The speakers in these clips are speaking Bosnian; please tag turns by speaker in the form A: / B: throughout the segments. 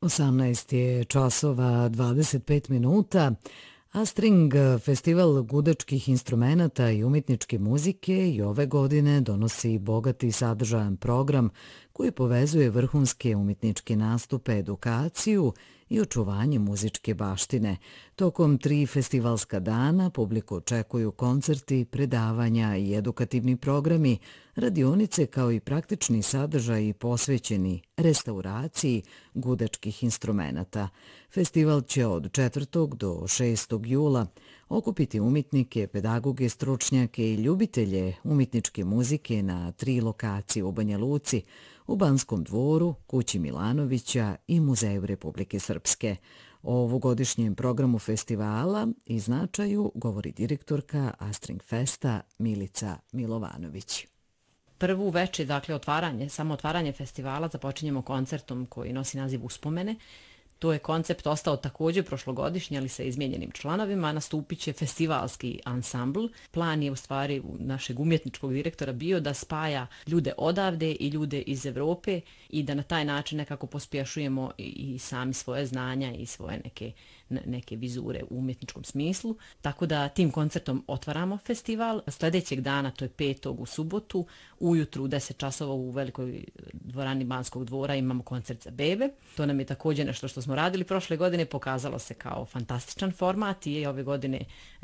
A: 18 je časova 25 minuta, a String festival gudačkih instrumenata i umjetničke muzike i ove godine donosi bogati i sadržajan program koji povezuje vrhunske umjetničke nastupe, edukaciju i očuvanje muzičke baštine. Tokom 3 festivalska dana publiku očekuju koncerti, predavanja i edukativni programi, radionice kao i praktični sadržaji posvećeni restauraciji gudačkih instrumenata. Festival će od 4. do 6. jula okupiti umjetnike, pedagoge, stručnjake i ljubitelje umjetničke muzike na 3 lokacije u Banja Luci, u Banskom dvoru, Kući Milanovića i Muzeju Republike Srpske. O ovogodišnjem programu festivala i značaju govori direktorka String Festa Milica Milovanović.
B: Prvu veče, dakle samo otvaranje festivala, započinjemo koncertom koji nosi naziv Uspomene. To je koncept ostao također prošlogodišnji, ali sa izmijenjenim članovima. Nastupit će festivalski ansambl. Plan je u stvari našeg umjetničkog direktora bio da spaja ljude odavde i ljude iz Evrope i da na taj način nekako pospješujemo i sami svoje znanja i svoje neke vizure u umjetničkom smislu. Tako da tim koncertom otvaramo festival. Sljedećeg dana, to je 5. u subotu, ujutru u 10 časova u velikoj dvorani Banskog dvora imamo koncert za bebe. To nam je također nešto što smo radili prošle godine, pokazalo se kao fantastičan format i ove godine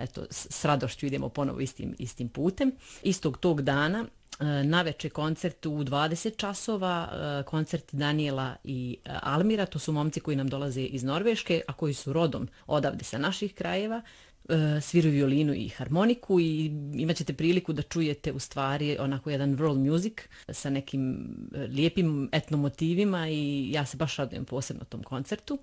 B: s radošću idemo ponovo istim putem. Istog tog dana naveče koncert u 20 časova, koncert Daniela i Almira, to su momci koji nam dolaze iz Norveške, a koji su rodom odavde sa naših krajeva, sviraju violinu i harmoniku i imat ćete priliku da čujete u stvari onako jedan world music sa nekim lijepim etnomotivima i ja se baš radujem posebno tom koncertu.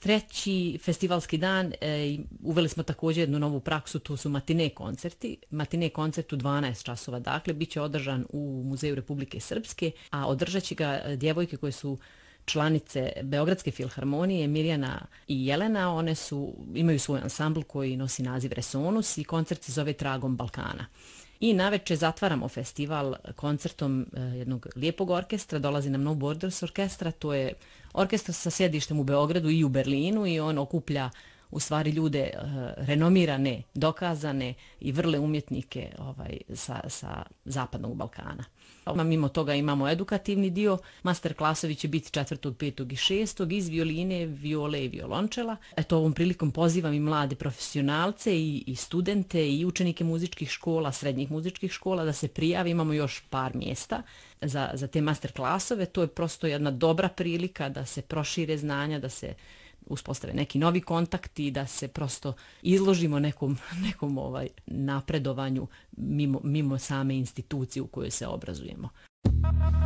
B: 3. festivalski dan uveli smo također jednu novu praksu, to su matine koncerti. Matine koncert u 12 časova, dakle, bit će održan u Muzeju Republike Srpske, a održat će ga djevojke koje su članice Beogradske filharmonije, Mirjana i Jelena. One imaju svoj ansambl koji nosi naziv Resonus i koncert se zove Tragom Balkana. I naveče zatvaramo festival koncertom jednog lijepog orkestra. Dolazi nam No Borders orkestra, to je orkestar sa sjedištem u Beogradu i u Berlinu i on okuplja u stvari ljude renomirane, dokazane i vrle umjetnike sa Zapadnog Balkana. Mimo toga imamo edukativni dio. Master klasovi će biti 4., 5. i 6. iz violine, viole i violončela. Ovom prilikom pozivam i mlade profesionalce i studente i učenike muzičkih škola, srednjih muzičkih škola da se prijavi. Imamo još par mjesta za te master klasove. To je prosto jedna dobra prilika da se prošire znanja, da se uspostave neki novi kontakti, da se prosto izložimo nekom napredovanju mimo same institucije u kojoj se obrazujemo.